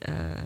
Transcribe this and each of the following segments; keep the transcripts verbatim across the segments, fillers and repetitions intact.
euh,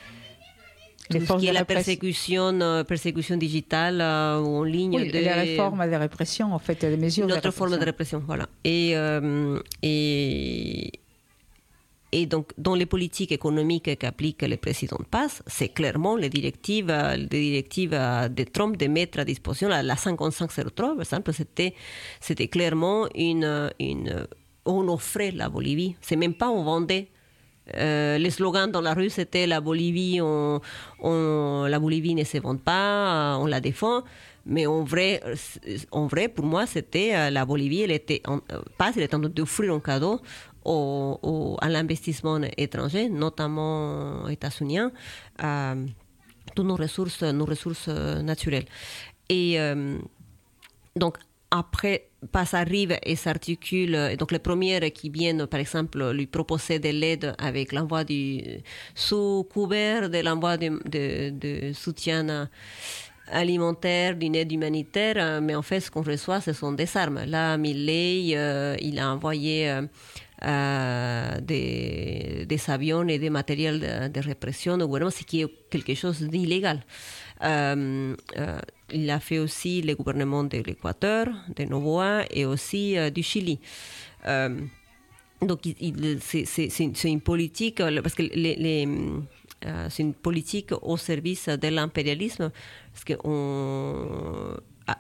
tout ce qui est la persécution, euh, persécution digitale euh, ou en ligne. Oui, de... les réformes de répression, en fait, les mesures Une de autre répression. forme de répression, voilà. Et, euh, et, et donc, dans les politiques économiques qu'applique le président Paz, c'est clairement les directives, les directives de Trump de mettre à disposition, la, la cinquante-cinq zéro trois, par exemple, c'était, c'était clairement une, une... On offrait la Bolivie. C'est même pas on vendait. Euh, les slogans dans la rue, c'était la Bolivie, on, on, la Bolivie ne se vend pas, on la défend. Mais en vrai, en vrai pour moi, c'était la Bolivie, elle était en, pas, elle était en train d'offrir un cadeau au, au, à l'investissement étranger, notamment états-unien, à toutes nos ressources, nos ressources naturelles. Et euh, donc, après, Paz arrive et s'articule. Donc, les premières qui viennent, par exemple, lui proposer de l'aide avec l'envoi du, sous couvert de l'envoi de, de, de soutien alimentaire, d'une aide humanitaire, mais en fait, ce qu'on reçoit, ce sont des armes. Là, Milei, euh, il a envoyé euh, euh, des, des avions et des matériels de, de répression au gouvernement, ce qui est quelque chose d'illégal. Euh, euh, il a fait aussi le gouvernement de l'Équateur, de Novoa et aussi euh, du Chili. Euh, donc, il, il, c'est, c'est, c'est une politique, parce que les, les, euh, c'est une politique au service de l'impérialisme, parce que on, a,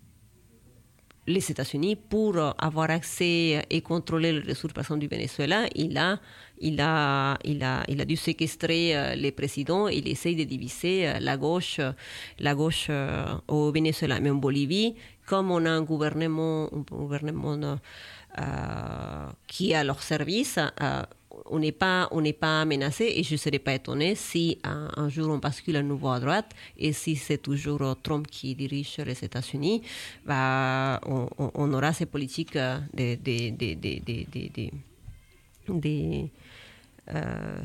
les États-Unis, pour avoir accès et contrôler les ressources, par exemple, du Venezuela, il a Il a, il, a, il a dû séquestrer euh, les présidents et il essaye de diviser euh, la gauche, euh, la gauche euh, au Venezuela. Mais en Bolivie, comme on a un gouvernement, un gouvernement euh, qui est à leur service, euh, on n'est pas, on n'est pas menacé et je ne serais pas étonnée si un, un jour on bascule à nouveau à droite et si c'est toujours Trump qui dirige les États-Unis, bah, on, on aura ces politiques de... de, de, de, de, de, de des euh,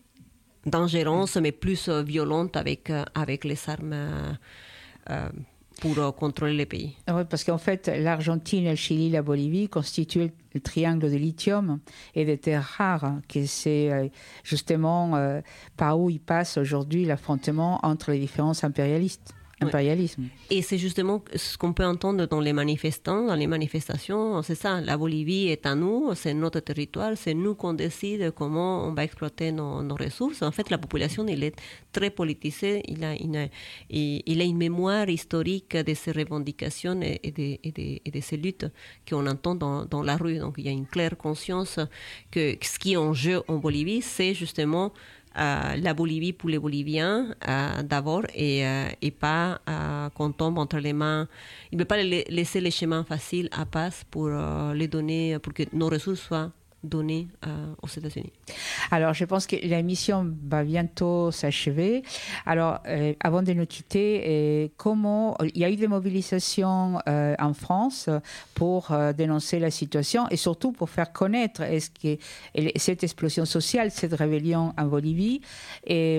d'ingérence, mais plus euh, violente avec, euh, avec les armes euh, pour euh, contrôler les pays. Oui, parce qu'en fait, l'Argentine, le Chili, la Bolivie constituent le triangle de lithium et des terres rares, que c'est euh, justement euh, par où il passe aujourd'hui l'affrontement entre les différents impérialistes. Impérialisme. Oui. Et c'est justement ce qu'on peut entendre dans les manifestants, dans les manifestations, c'est ça, la Bolivie est à nous, c'est notre territoire, c'est nous qu'on décide comment on va exploiter nos, nos ressources. En fait, la population, elle est très politisée, il a, il a, il a une mémoire historique de ces revendications et de, et de, et de ces luttes qu'on entend dans, dans la rue. Donc, il y a une claire conscience que ce qui est en jeu en Bolivie, c'est justement Euh, la Bolivie pour les Boliviens euh, d'abord et, euh, et pas euh, qu'on tombe entre les mains. Il ne peut pas les, laisser les chemins faciles à Paz pour euh, les donner, pour que nos ressources soient données euh, aux États-Unis. Alors, je pense que la mission va bientôt s'achever. Alors, euh, avant de nous quitter, euh, comment il y a eu des mobilisations euh, en France pour euh, dénoncer la situation et surtout pour faire connaître est-ce que cette explosion sociale, cette rébellion en Bolivie, et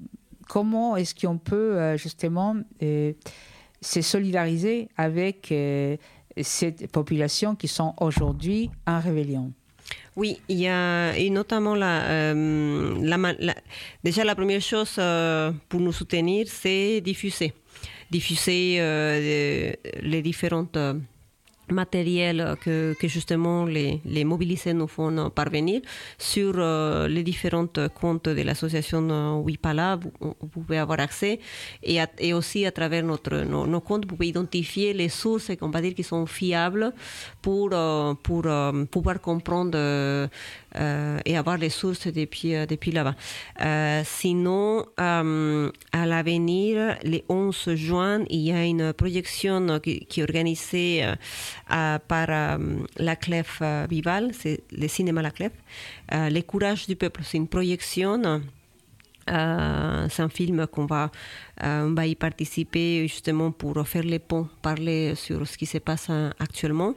comment est-ce qu'on peut euh, justement euh, se solidariser avec euh, ces populations qui sont aujourd'hui en rébellion? Oui, il y a et notamment la, euh, la, la déjà la première chose euh, pour nous soutenir, c'est diffuser, diffuser euh, les différentes euh, matériels que, que justement les, les mobilisés nous font parvenir sur euh, les différents comptes de l'association euh, Wipala, vous, vous pouvez avoir accès et, à, et aussi à travers notre, nos, nos comptes, vous pouvez identifier les sources qu'on va dire qui sont fiables pour, euh, pour euh, pouvoir comprendre euh, euh, et avoir les sources depuis, euh, depuis là-bas. Euh, sinon, euh, à l'avenir, le onze juin, il y a une projection qui, qui est organisée euh, Uh, par um, la Clef uh, Vival, c'est le cinéma La Clef. Uh, Le courage du peuple, c'est une projection. Uh, c'est un film qu'on va Euh, on va y participer justement pour faire les ponts, parler sur ce qui se passe actuellement.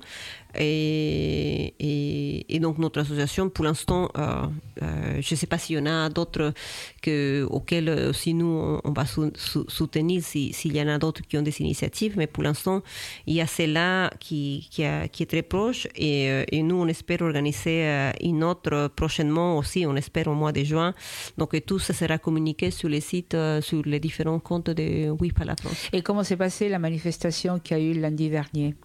Et, et, et donc notre association, pour l'instant, euh, euh, je ne sais pas s'il y en a d'autres que, auxquels aussi nous, on, on va sou, sou, soutenir si, s'il y en a d'autres qui ont des initiatives. Mais pour l'instant, il y a celle-là qui, qui, a, qui est très proche. Et, et nous, on espère organiser une autre prochainement aussi, on espère au mois de juin. Donc tout ça sera communiqué sur les sites, sur les différents comptes de WIPALA France. Et comment s'est passée la manifestation qu'il y a eu lundi dernier?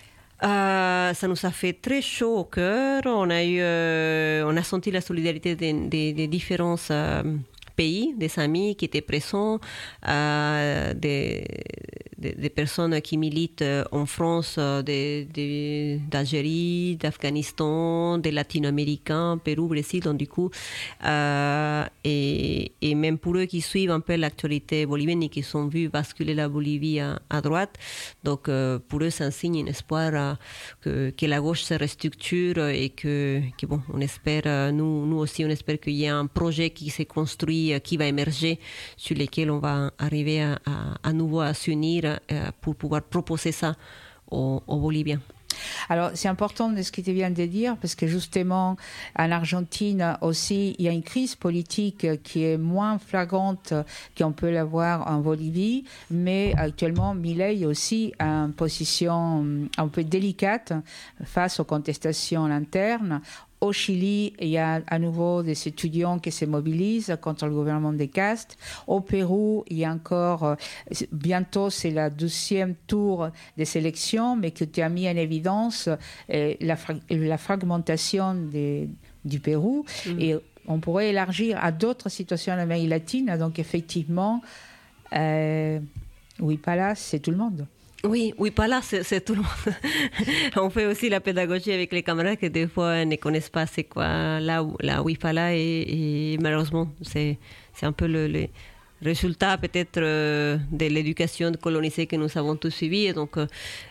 Euh, ça nous a fait très chaud au cœur. On a eu, euh, on a senti la solidarité des, des, des différents euh, pays, des amis qui étaient présents, euh, des, des, des personnes qui militent en France, de, de, d'Algérie, d'Afghanistan, des Latino-Américains, Pérou, Brésil. Donc du coup, euh, et, et même pour eux qui suivent un peu l'actualité bolivienne et qui sont vus basculer la Bolivie à, à droite, donc euh, pour eux, c'est un signe, un espoir euh, que, que la gauche se restructure et que, que bon, on espère, euh, nous, nous aussi, on espère qu'il y ait un projet qui s'est construit, euh, qui va émerger, sur lequel on va arriver à, à, à nouveau à s'unir euh, pour pouvoir proposer ça aux, aux Boliviens. Alors, c'est important de ce que tu viens de dire, parce que justement, en Argentine aussi, il y a une crise politique qui est moins flagrante qu'on peut l'avoir en Bolivie, mais actuellement, Milei aussi a une position un peu délicate face aux contestations internes. Au Chili, il y a à nouveau des étudiants qui se mobilisent contre le gouvernement des castes. Au Pérou, il y a encore, bientôt c'est la douzième tour des élections, mais que tu as mis en évidence euh, la, la fragmentation des, du Pérou. Mmh. Et on pourrait élargir à d'autres situations en Amérique latine. Donc effectivement, euh, WIPALA, c'est tout le monde. Oui, WIPALA, c'est, c'est tout le monde. On fait aussi la pédagogie avec les camarades que des fois ne connaissent pas c'est quoi la, la WIPALA et, et malheureusement, c'est, c'est un peu le, le résultat peut-être euh, de l'éducation colonisée que nous avons tous suivi. Et donc, euh,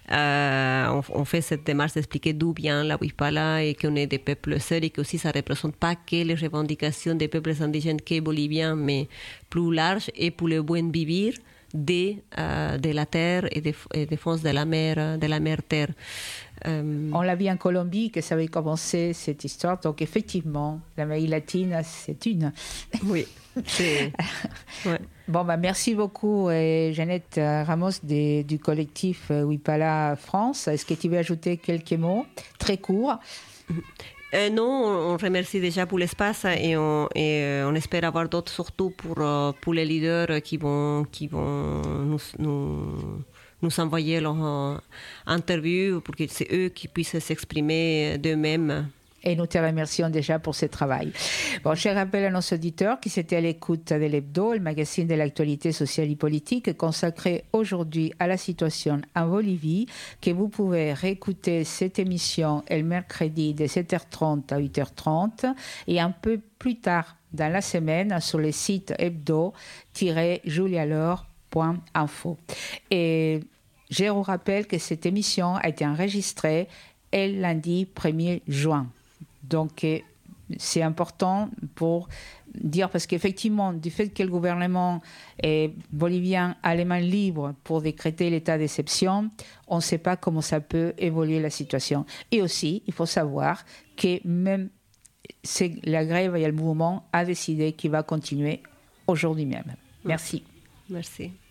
on, on fait cette démarche d'expliquer d'où vient la WIPALA et qu'on est des peuples seuls et qu'aussi ça ne représente pas que les revendications des peuples indigènes que boliviens, mais plus larges et pour le bon vivre de, euh, de la terre et de, et défense de la mer, de la mer terre. Euh... On l'a vu en Colombie que ça avait commencé cette histoire. Donc effectivement, l'Amérique latine, c'est une. Oui. C'est... ouais. Bon, bah, merci beaucoup, euh, Jeannette Ramos de, du collectif WIPALA France. Est-ce que tu veux ajouter quelques mots très courts? Euh, non, on remercie déjà pour l'espace et on, et on espère avoir d'autres, surtout pour, pour les leaders qui vont, qui vont nous, nous, nous envoyer leur interview pour que c'est eux qui puissent s'exprimer d'eux-mêmes. Et nous te remercions déjà pour ce travail. Bon, je rappelle à nos auditeurs qui s'étaient à l'écoute de l'Hebdo, le magazine de l'actualité sociale et politique consacré aujourd'hui à la situation en Bolivie, que vous pouvez réécouter cette émission le mercredi de sept heures trente à huit heures trente et un peu plus tard dans la semaine sur le site hebdo tiret julialor point info. Et je vous rappelle que cette émission a été enregistrée le lundi premier juin. Donc, c'est important pour dire, parce qu'effectivement, du fait que le gouvernement est bolivien a les mains libres pour décréter l'état d'exception, on ne sait pas comment ça peut évoluer la situation. Et aussi, il faut savoir que même c'est la grève et le mouvement a décidé qu'il va continuer aujourd'hui même. Merci. Merci.